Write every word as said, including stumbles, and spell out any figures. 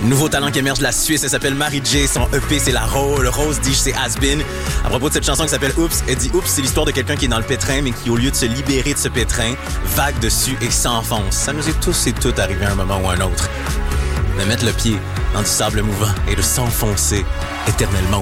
Nouveau talent qui émerge de la Suisse, elle s'appelle Mary J. Son E P, c'est la Rose. Le Rose dit c'est Has Been. À propos de cette chanson qui s'appelle Oups, elle dit Oups, c'est l'histoire de quelqu'un qui est dans le pétrin, mais qui, au lieu de se libérer de ce pétrin, vague dessus et s'enfonce. Ça nous est tous et toutes arrivé à un moment ou à un autre. De mettre le pied dans du sable mouvant et de s'enfoncer éternellement.